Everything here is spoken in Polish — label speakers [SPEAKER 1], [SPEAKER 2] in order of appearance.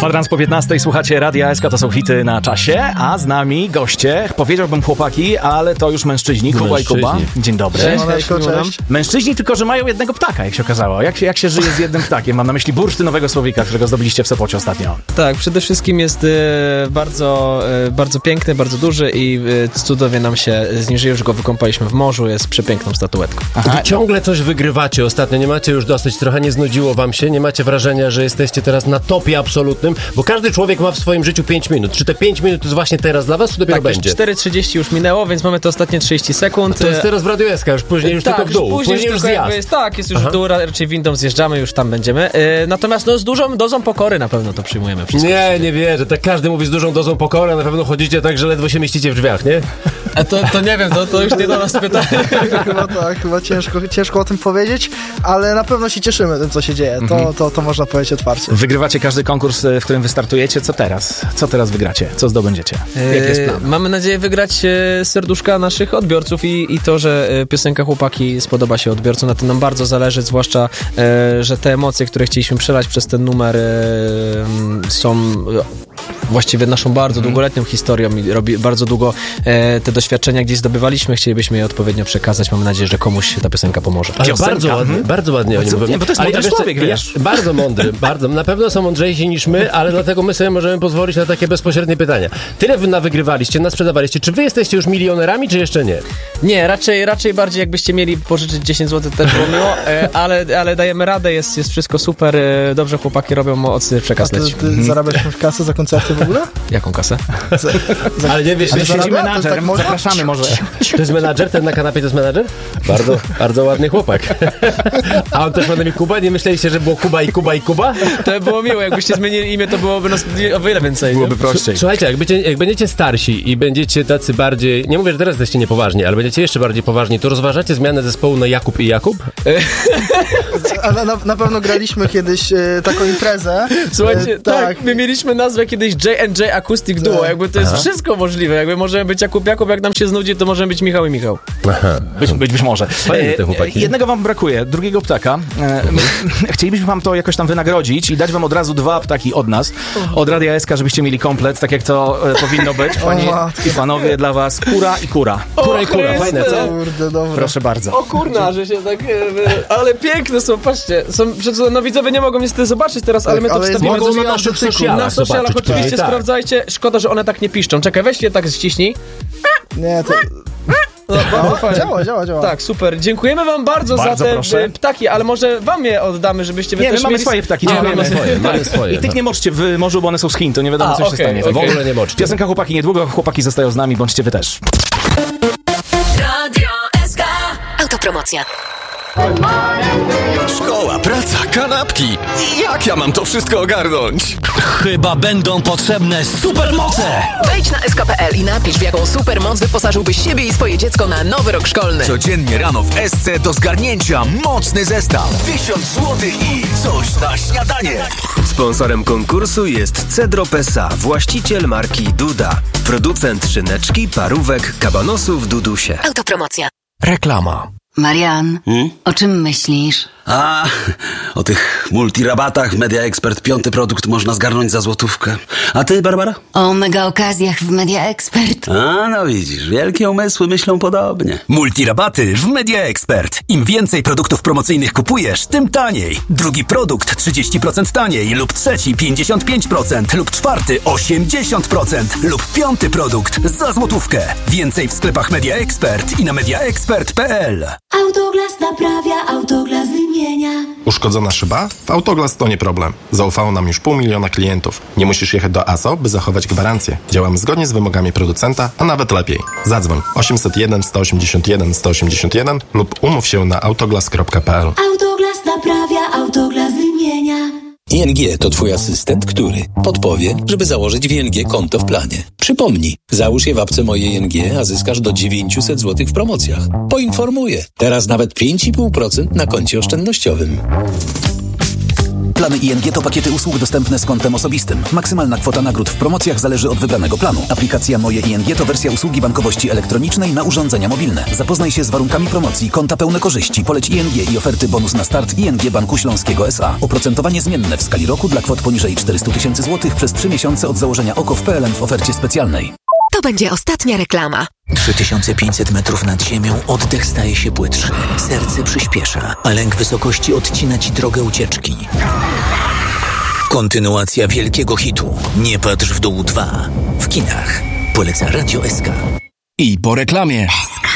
[SPEAKER 1] Kwadrans po 15, słuchacie Radia SK, to są hity na czasie, a z nami goście, powiedziałbym chłopaki, ale to już mężczyźni, Kuba i Kuba. Dzień dobry.
[SPEAKER 2] Cześć.
[SPEAKER 1] Mężczyźni, tylko że mają jednego ptaka, jak się okazało. Jak się żyje z jednym ptakiem? Mam na myśli bursztynowego słowika, którego zdobyliście w Sopocie ostatnio.
[SPEAKER 2] Tak, przede wszystkim jest bardzo piękny, bardzo duży i cudownie nam się z nim żyje, już go wykąpaliśmy w morzu, jest przepiękną statuetką.
[SPEAKER 3] Wy ciągle coś wygrywacie ostatnio, nie macie już dosyć, trochę nie znudziło wam się, nie macie wrażenia, że jesteście teraz na topie absolutnym, bo każdy człowiek ma w swoim życiu 5 minut. Czy te 5 minut to jest właśnie teraz dla was, czy dopiero będzie?
[SPEAKER 2] 4:30 już minęło, więc mamy te ostatnie 30 sekund.
[SPEAKER 3] To jest teraz w Radio SK, już później już tylko w dół, później już zjazd.
[SPEAKER 2] Jest już w dół, raczej windą zjeżdżamy, już tam będziemy. Natomiast z dużą dozą pokory na pewno to przyjmujemy wszystko.
[SPEAKER 3] Nie wierzę, tak każdy mówi z dużą dozą pokory, a na pewno chodzicie tak, że ledwo się mieścicie w drzwiach, nie?
[SPEAKER 2] A to nie wiem, to już nie do nas pytanie.
[SPEAKER 4] Chyba ciężko o tym powiedzieć, ale na pewno się cieszymy tym, co się dzieje. To można powiedzieć otwarcie.
[SPEAKER 1] Wygrywacie każdy konkurs, w którym wystartujecie. Co teraz? Co teraz wygracie? Co zdobędziecie? Jaki jest plan?
[SPEAKER 2] Mamy nadzieję wygrać serduszka naszych odbiorców i to, że piosenka Chłopaki spodoba się odbiorcom. Na tym nam bardzo zależy, zwłaszcza, że te emocje, które chcieliśmy przelać przez ten numer są właściwie naszą bardzo długoletnią historią i bardzo długo te doświadczenia gdzieś zdobywaliśmy, chcielibyśmy je odpowiednio przekazać. Mamy nadzieję, że komuś ta piosenka pomoże.
[SPEAKER 3] Ale bardzo ładnie o nim mówią.
[SPEAKER 1] Bo to jest mądry człowiek, wiesz.
[SPEAKER 3] Bardzo mądry, bardzo. Na pewno są mądrzejsi niż my, ale dlatego my sobie możemy pozwolić na takie bezpośrednie pytania. Tyle wy wygrywaliście, sprzedawaliście. Czy wy jesteście już milionerami, czy jeszcze nie?
[SPEAKER 2] Nie, raczej bardziej jakbyście mieli pożyczyć 10 zł, też było miło, ale dajemy radę, jest wszystko super, dobrze chłopaki robią, mocny przekaz leci.
[SPEAKER 4] Ty zarabiasz już kasę za koncerty w ogóle?
[SPEAKER 2] Jaką kasę?
[SPEAKER 3] Ale nie wiesz,
[SPEAKER 1] Siedzi menadżer, zapraszamy może.
[SPEAKER 3] To jest menadżer? Ten na kanapie to jest menadżer? Bardzo ładny chłopak. A on też ma na imię Kuba? Nie myśleliście, że było Kuba i Kuba i Kuba?
[SPEAKER 2] To by było miłe, jakbyście zmienili imię, to byłoby nas o wiele więcej.
[SPEAKER 1] Byłoby prościej.
[SPEAKER 3] Słuchajcie, jak będziecie starsi i będziecie tacy bardziej, nie mówię, że teraz jesteście niepoważni, ale będziecie jeszcze bardziej poważni, to rozważacie zmianę zespołu na Jakub i Jakub?
[SPEAKER 4] Ale na pewno graliśmy kiedyś taką imprezę.
[SPEAKER 2] Słuchajcie, tak, my mieliśmy nazwę kiedyś J&J Acoustic Duo, jakby to jest wszystko możliwe, jakby możemy być Jakub, jak nam się znudzi, to możemy być Michał i Michał.
[SPEAKER 3] Aha.
[SPEAKER 1] Być może.
[SPEAKER 3] Te chłopaki.
[SPEAKER 1] Jednego wam brakuje, drugiego ptaka. Chcielibyśmy wam to jakoś tam wynagrodzić i dać wam od razu 2 ptaki od nas, od Radia SK, żebyście mieli komplet, tak jak to powinno być. Panie i panowie, dla was kura i kura.
[SPEAKER 3] Kura i kura, fajne, co?
[SPEAKER 4] Kurde, dobra.
[SPEAKER 1] Proszę bardzo.
[SPEAKER 2] O kurna, że się tak... Ale piękne są, patrzcie. No widzowie nie mogą niestety zobaczyć teraz, ale my to wstawimy
[SPEAKER 3] mogą na naszych socialach
[SPEAKER 2] na socialach
[SPEAKER 3] zobaczyć,
[SPEAKER 2] oczywiście,
[SPEAKER 3] tak.
[SPEAKER 2] Sprawdzajcie. Szkoda, że one tak nie piszczą. Czekaj, weź je tak ściśnij.
[SPEAKER 4] Nie, to... Działa.
[SPEAKER 2] Tak, super. Dziękujemy wam bardzo za te ptaki, ale może wam je oddamy, żebyście wy
[SPEAKER 1] Nie,
[SPEAKER 2] też
[SPEAKER 1] my mamy
[SPEAKER 2] mieli...
[SPEAKER 1] swoje ptaki.
[SPEAKER 3] Mamy swoje.
[SPEAKER 1] I tych nie moczcie w morzu, bo one są z Chin, to nie wiadomo, co się stanie.
[SPEAKER 3] W ogóle nie moczcie.
[SPEAKER 1] Piosenka Chłopaki niedługo, chłopaki zostają z nami, bądźcie wy też.
[SPEAKER 5] Radio SK. Autopromocja.
[SPEAKER 6] Szkoła, praca, kanapki. Jak ja mam to wszystko ogarnąć?
[SPEAKER 7] Chyba będą potrzebne supermoce!
[SPEAKER 5] Wejdź na sk.pl i napisz, w jaką supermoc wyposażyłbyś siebie i swoje dziecko na nowy rok szkolny.
[SPEAKER 6] Codziennie rano w SC do zgarnięcia mocny zestaw. 1000 złotych i coś na śniadanie.
[SPEAKER 8] Sponsorem konkursu jest Cedro Pesa, właściciel marki Duda. Producent szyneczki, parówek, kabanosów Dudusie.
[SPEAKER 5] Autopromocja.
[SPEAKER 7] Reklama.
[SPEAKER 9] Marian, o czym myślisz?
[SPEAKER 10] O tych multirabatach w Media Expert 5. produkt można zgarnąć za złotówkę. A ty, Barbara?
[SPEAKER 9] O mega okazjach w Media Expert.
[SPEAKER 10] No widzisz, wielkie umysły myślą podobnie.
[SPEAKER 6] Multirabaty w Media Expert. Im więcej produktów promocyjnych kupujesz, tym taniej. Drugi produkt 30% taniej lub trzeci 55% lub czwarty 80% lub 5. produkt za złotówkę. Więcej w sklepach Media Expert i na mediaexpert.pl.
[SPEAKER 11] Autoglas naprawia, Autoglas wymienia.
[SPEAKER 12] Uszkodzona szyba? W Autoglas to nie problem. Zaufało nam już 500 000 klientów. Nie musisz jechać do ASO, by zachować gwarancję. Działamy zgodnie z wymogami producenta, a nawet lepiej. Zadzwoń 801 181 181 lub umów się na autoglas.pl.
[SPEAKER 11] Autoglas naprawia, Autoglas wymienia.
[SPEAKER 7] ING to twój asystent, który podpowie, żeby założyć w ING konto w planie. Przypomnij, załóż je w apce Moje ING, a zyskasz do 900 zł w promocjach. Poinformuję, teraz nawet 5,5% na koncie oszczędnościowym.
[SPEAKER 6] Plany ING to pakiety usług dostępne z kontem osobistym. Maksymalna kwota nagród w promocjach zależy od wybranego planu. Aplikacja Moje ING to wersja usługi bankowości elektronicznej na urządzenia mobilne. Zapoznaj się z warunkami promocji, konta pełne korzyści, poleć ING i oferty bonus na start ING Banku Śląskiego S.A. Oprocentowanie zmienne w skali roku dla kwot poniżej 400 000 złotych przez 3 miesiące od założenia OKO w PLN w ofercie specjalnej.
[SPEAKER 5] To będzie ostatnia reklama.
[SPEAKER 13] 3500 metrów nad ziemią, oddech staje się płytszy, serce przyspiesza, a lęk wysokości odcina ci drogę ucieczki. Kontynuacja wielkiego hitu Nie patrz w dół 2 w kinach. Poleca Radio SK.
[SPEAKER 14] I po reklamie.
[SPEAKER 13] SK.